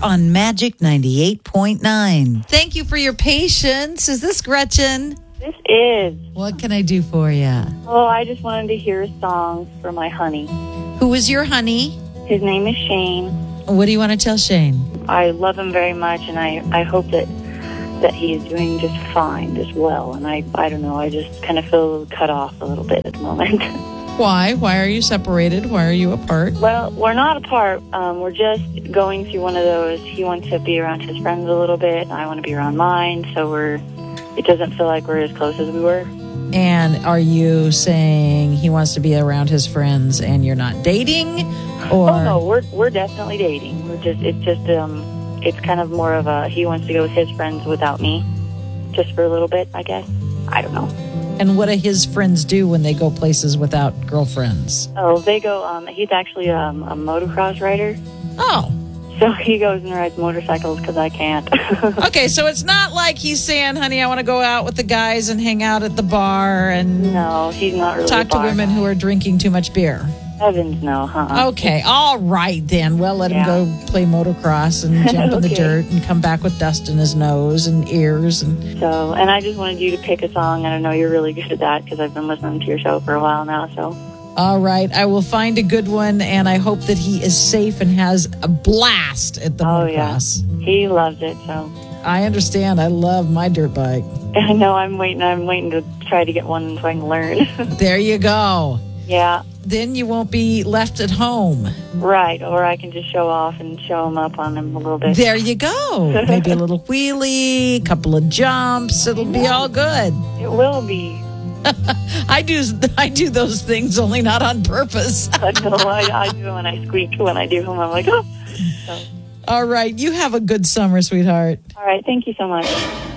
on Magic 98.9. Thank you for your patience. Is this Gretchen? This is. What can I do for you? Oh, I just wanted to hear a song for my honey. Who is your honey? His name is Shane. What do you want to tell Shane? I love him very much, and I hope that he is doing just fine, just well. And I don't know, I just kind of feel cut off a little bit at the moment. Why? Why are you separated? Why are you apart? Well, we're not apart. We're just going through one of those. He wants to be around his friends a little bit, and I want to be around mine. So it doesn't feel like we're as close as we were. And are you saying he wants to be around his friends and you're not dating? Or Oh no, we're definitely dating. It's kind of more of a, he wants to go with his friends without me, just for a little bit, I guess. I don't know. And what do his friends do when they go places without girlfriends? Oh, they go. He's actually a motocross rider. Oh. So he goes and rides motorcycles because I can't. Okay, so it's not like he's saying, honey, I want to go out with the guys and hang out at the bar and No, he's not really talk to women who are drinking too much beer. Heavens, no, huh? Okay, all right then. Well, let him go play motocross and jump in the dirt and come back with dust in his nose and ears. And I just wanted you to pick a song, and I know you're really good at that because I've been listening to your show for a while now, so... All right, I will find a good one, and I hope that he is safe and has a blast at the motocross. Yeah. He loves it, so... I understand. I love my dirt bike. I know, I'm waiting to try to get one so I can learn. There you go. Yeah. Then you won't be left at home. Right, or I can just show off and show him up on him a little bit. There you go. Maybe a little wheelie, a couple of jumps. It'll be all good. It will be. I do those things, only not on purpose. I do when I squeak. When I do them, I'm like, oh. So. All right. You have a good summer, sweetheart. All right. Thank you so much.